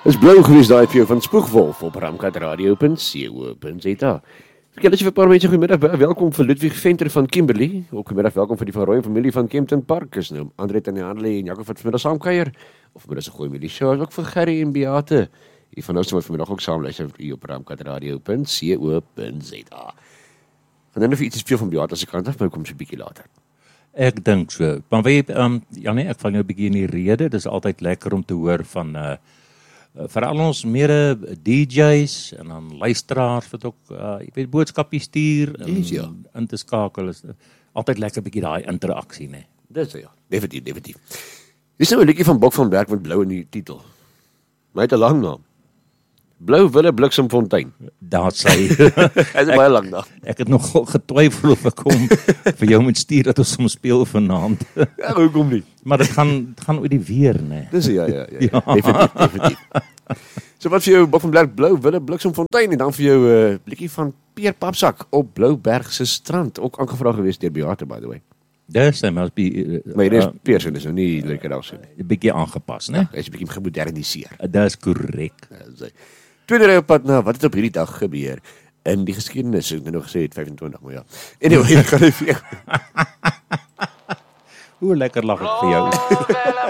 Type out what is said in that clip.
Is blou gewees daai vir jou van Spoegwolf op ramkatradio.co.za. Verkeer dat jy vir 'n paar mense goeiemiddag, welkom vir Ludwig Venter van Kimberley, ook goeiemiddag, welkom vir die Van Rooyen familie van Kempton Park, is nou André en Hanley en Jacob wat vanmiddag saamkuier, of vanmiddag 'n goeie middag show, is ook vir Gerry en Beate, hier van ons wat vanmiddag ook saam luister op ramkatradio.co.za. En dan nog iets veel van Beate se kant af, maar kom so 'n bietjie later. Ek dink so. Maar weet Janie, ek val nou 'n bietjie in die rede. Dis altyd lekker om te hoor van veral ons mede DJ's en dan luisteraars wat ook jy weet boodskappe stuur en in te skakel is altyd lekker bietjie daai interaksie, né? Dis ja, definitief. Dis nou 'n liedjie van Bok van Berg met blou in die titel. Maar hy het 'n lang naam. Blou Wille Bliksemfontein. Daar sê Hy is baie lank naam. Ek het nog getwyfel of ek hom vir jou moet stuur dat ons hom speel vanaand. Ja, hoekom nie? Maar dit gaan oor die weer, né? Dis ja. Definitief. So wat vir jou Bok van Berg Blou Wille Bliksemfontein en dan vir jou liedjie van Peer Papsak op Blouberg se strand, ook aangevra gewees deur Beate by the way. Dis hy must be Maar dis Peer se, dis nou nie lekker daar so nie. 'n bietjie aangepas, né? Ja, hy's 'n bietjie gemoderniseer. Dis korrek. Tweede ry op pad na wat het op hierdie dag gebeur in die geskiedenis, ek het nou gesê het 25, maar ja. Anyway, ek gaan net vir jou. Hoe lekker lag ek vir jou.